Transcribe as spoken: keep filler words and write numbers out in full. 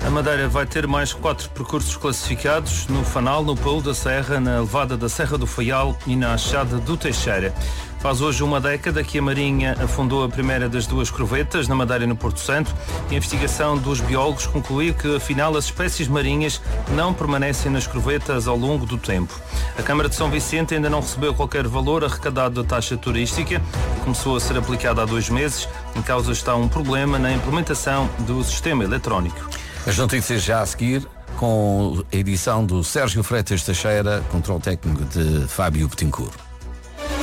A Madeira vai ter mais quatro percursos classificados: no Fanal, no Paulo da Serra, na Levada da Serra do Faial e na Achada do Teixeira. Faz hoje uma década que a Marinha afundou a primeira das duas corvetas, na Madeira e no Porto Santo, e a investigação dos biólogos concluiu que, afinal, as espécies marinhas não permanecem nas corvetas ao longo do tempo. A Câmara de São Vicente ainda não recebeu qualquer valor arrecadado da taxa turística, que começou a ser aplicada há dois meses. Em causa está um problema na implementação do sistema eletrónico. As notícias já a seguir, com a edição do Sérgio Freitas Teixeira, controle técnico de Fábio Betancourt.